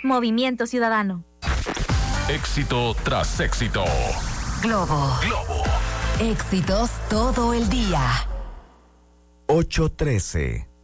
Movimiento Ciudadano. Éxito tras éxito. Globo. Éxitos todo el día. 8:13.